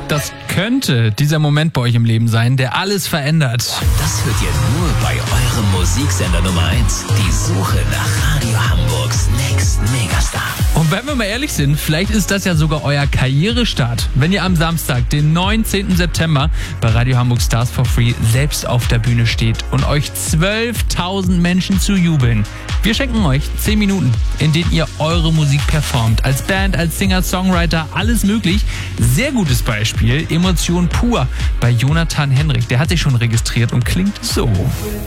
Das könnte dieser Moment bei euch im Leben sein, der alles verändert. Das hört ihr nur bei eurem Musiksender Nummer 1. Die Suche nach Radio Hamburgs nächsten Megastar. Und wenn wir mal ehrlich sind, vielleicht ist das ja sogar euer Karrierestart, wenn ihr am Samstag, den 19. September, bei Radio Hamburg Stars for Free selbst auf der Bühne steht und euch 12.000 Menschen zujubeln. Wir schenken euch 10 Minuten, in denen ihr eure Musik performt. Als Band, als Singer, Songwriter, alles möglich. Sehr gutes Beispiel, Emotion pur bei Jonathan Henrich. Der hat sich schon registriert und klingt so.